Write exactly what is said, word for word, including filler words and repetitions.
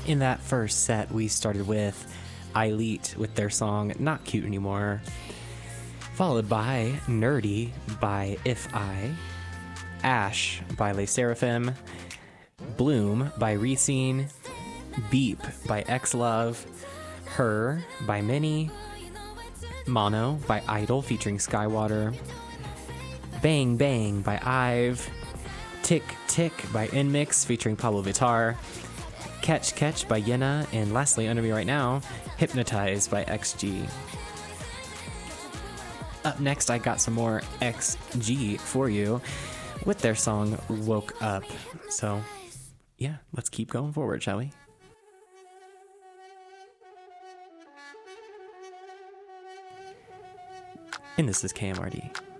In that first set, we started with Elite with their song Not Cute Anymore, followed by Nerdy by If I, Ash by Les Seraphim, Bloom by Reseen, Beep by X-Love, Her by Minnie, Mono by Idol featuring Skywater, Bang Bang by Ive, Tick Tick by Nmix featuring Pablo Vittar, Catch Catch by Yena, and lastly, under me right now, Hypnotize by X G. Up next, I got some more X G for you with their song Woke Up. So, yeah, let's keep going forward, shall we? And this is K M R D.